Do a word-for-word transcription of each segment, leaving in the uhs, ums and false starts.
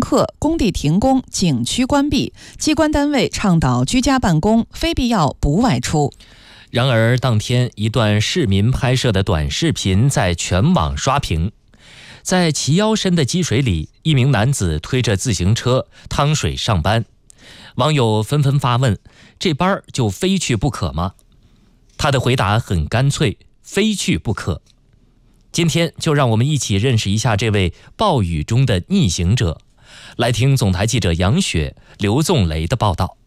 课，工地停工，景区关闭，机关单位倡导居家办公，非必要不外出。 然而，当天一段市民拍摄的短视频在全网刷屏。在齐腰深的积水里，一名男子推着自行车趟水上班。网友纷纷发问：这班就非去不可吗？他的回答很干脆：非去不可。今天就让我们一起认识一下这位暴雨中的逆行者。来听总台记者杨雪、刘纵雷的报道。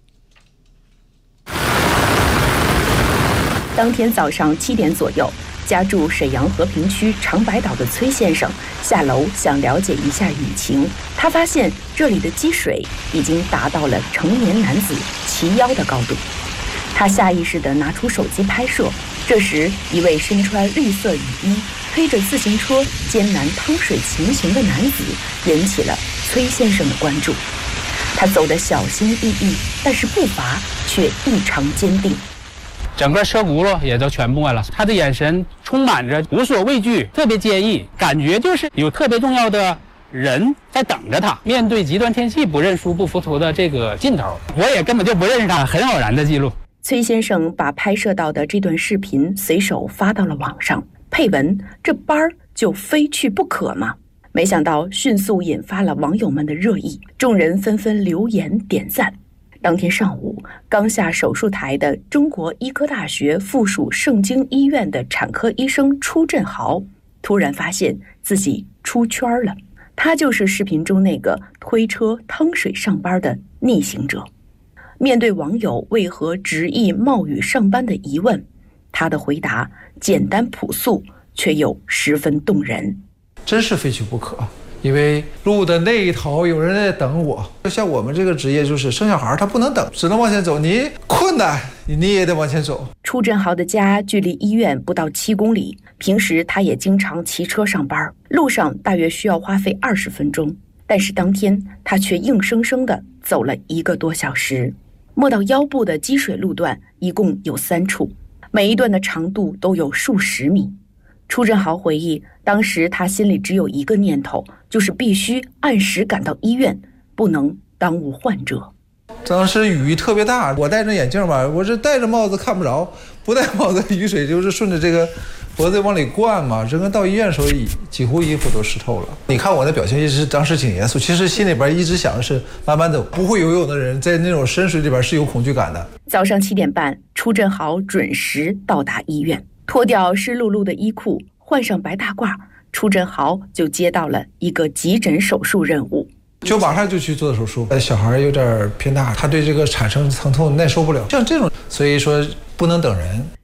当天早上七点左右，家住沈阳和平区长白岛的崔先生下楼想了解一下雨情。他发现这里的积水已经达到了成年男子齐腰的高度。他下意识地拿出手机拍摄。这时，一位身穿绿色雨衣、推着自行车艰难趟水前行的男子引起了崔先生的关注。他走得小心翼翼，但是步伐却异常坚定。 整个车轱辘也都全没了，他的眼神充满着无所畏惧，特别坚毅，感觉就是有特别重要的人在等着他。面对极端天气不认输不服输的这个劲头，我也根本就不认识他，很偶然的记录。 崔先生把拍摄到的这段视频随手发到了网上，配文：这班儿就非去不可吗？没想到迅速引发了网友们的热议，众人纷纷留言点赞。当天上午，刚下手术台的中国医科大学附属盛京医院的产科医生初振豪突然发现自己出圈了。他就是视频中那个推车趟水上班的逆行者。面对网友为何执意冒雨上班的疑问，他的回答简单朴素，却又十分动人。 真是非去不可，因为路的那一头有人在等我。像我们这个职业，就是生小孩他不能等，只能往前走，你困难你也得往前走。 初振豪的家距离医院不到七公里，平时他也经常骑车上班，路上大约需要花费二十分钟，但是当天他却硬生生地走了一个多小时。没到腰部的积水路段一共有三处，每一段的长度都有数十米。初振豪回忆，当时他心里只有一个念头，就是必须按时赶到医院，不能耽误患者。 当时雨特别大，我戴着眼镜吧，我这戴着帽子看不着，不戴帽子雨水就是顺着这个脖子往里灌嘛，整个到医院的时候几乎衣服都湿透了。你看我的表情一直当时挺严肃，其实心里边一直想的是慢慢走。不会游泳的人在那种深水里边是有恐惧感的。 早上七点半，初振豪准时到达医院，脱掉湿漉漉的衣裤，换上白大褂，初振豪就接到了一个急诊手术任务。 就马上就去做手术，小孩有点偏大，他对这个产生疼痛耐受不了，像这种，所以说不能等人。